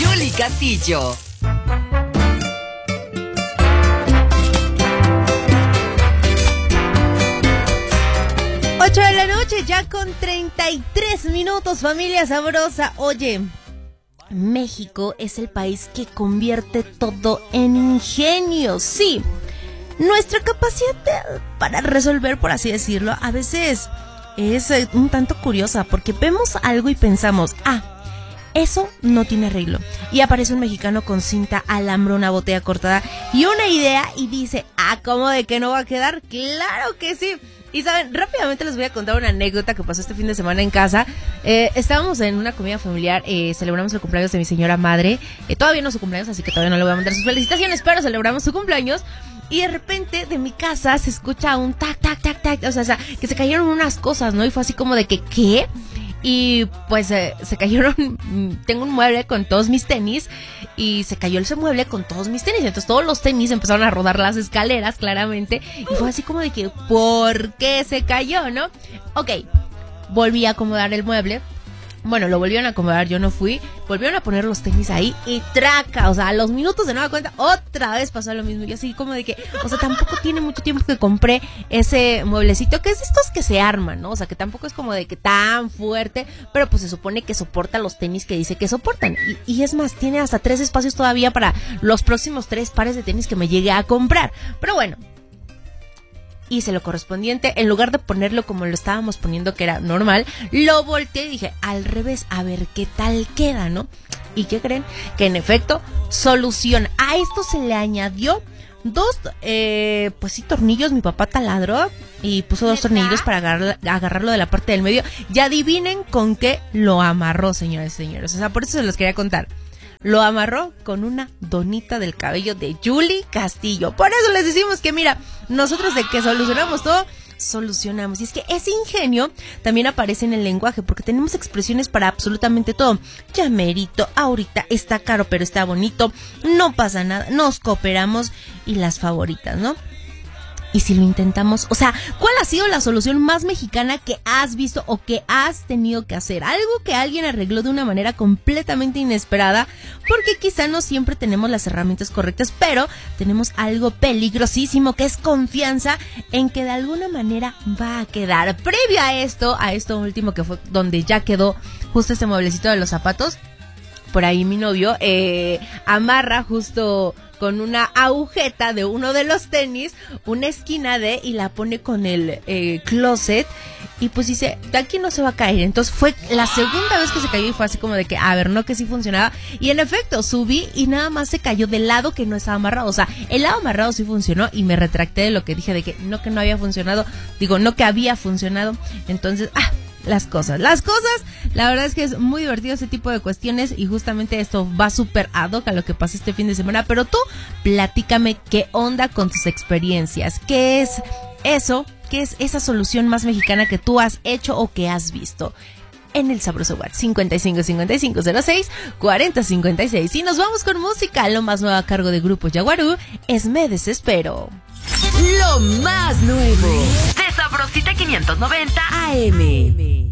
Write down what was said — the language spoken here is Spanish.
Yuli Castillo. 8 de la noche, ya con 33 minutos, familia sabrosa. Oye, México es el país que convierte todo en ingenio. Sí, nuestra capacidad para resolver, por así decirlo, a veces es un tanto curiosa, porque vemos algo y pensamos, eso no tiene arreglo. Y aparece un mexicano con cinta, alambre, una botella cortada y una idea y dice, ¿cómo de que no va a quedar? ¡Claro que sí! Y saben, rápidamente les voy a contar una anécdota que pasó este fin de semana en casa. Estábamos en una comida familiar, celebramos el cumpleaños de mi señora madre. Todavía no es su cumpleaños, así que todavía no le voy a mandar sus felicitaciones, pero celebramos su cumpleaños. Y de repente de mi casa se escucha un tac, tac, tac, tac. O sea, que se cayeron unas cosas, ¿no? Y fue así como de que, ¿qué? Y pues se cayeron, tengo un mueble con todos mis tenis y se cayó ese mueble con todos mis tenis. Entonces todos los tenis empezaron a rodar las escaleras, claramente. Y fue así como de que, ¿por qué se cayó, no? Ok, volví a acomodar el mueble. Bueno, lo volvieron a acomodar, yo no fui. Volvieron a poner los tenis ahí y traca, o sea, a los minutos de nueva cuenta, otra vez pasó lo mismo. Y así como de que, o sea, tampoco tiene mucho tiempo que compré ese mueblecito, que es de estos que se arman, ¿no? O sea, que tampoco es como de que tan fuerte, pero pues se supone que soporta los tenis que dice que soportan. Y es más, tiene hasta 3 espacios todavía para los próximos 3 pares de tenis que me llegue a comprar. Pero bueno, hice lo correspondiente, en lugar de ponerlo como lo estábamos poniendo, que era normal, lo volteé y dije, al revés, a ver qué tal queda, ¿no? ¿Y qué creen? Que en efecto, solución. A esto se le añadió 2, pues sí, tornillos. Mi papá taladró y puso 2 tornillos para agarrarlo de la parte del medio. Y adivinen con qué lo amarró, señores y señores. O sea, por eso se los quería contar. Lo amarró con una donita del cabello de Yuli Castillo. Por eso les decimos que, mira, nosotros de que solucionamos todo, solucionamos. Y es que ese ingenio también aparece en el lenguaje, porque tenemos expresiones para absolutamente todo. Ya merito, ahorita, está caro pero está bonito, no pasa nada, nos cooperamos y las favoritas, ¿no? Y si lo intentamos, o sea, ¿cuál ha sido la solución más mexicana que has visto o que has tenido que hacer? Algo que alguien arregló de una manera completamente inesperada, porque quizá no siempre tenemos las herramientas correctas, pero tenemos algo peligrosísimo, que es confianza en que de alguna manera va a quedar. Previo a esto último que fue donde ya quedó justo este mueblecito de los zapatos, por ahí mi novio amarra justo con una agujeta de uno de los tenis, una esquina y la pone con el closet, y pues dice, de aquí no se va a caer. Entonces fue la segunda vez que se cayó y fue así como de que, a ver, no, que sí funcionaba. Y en efecto, subí y nada más se cayó del lado que no estaba amarrado. O sea, el lado amarrado sí funcionó y me retracté de lo que dije de que no había funcionado. Digo, no que había funcionado. Entonces, las cosas, la verdad es que es muy divertido ese tipo de cuestiones y justamente esto va súper ad hoc a lo que pasó este fin de semana. Pero tú, platícame qué onda con tus experiencias, qué es eso, qué es esa solución más mexicana que tú has hecho o que has visto. En el sabroso WhatsApp 55 55 06 40 56. Y nos vamos con música. Lo más nuevo a cargo de Grupo Yaguarú es Me Desespero. Lo más nuevo de Sabrosita 590 AM.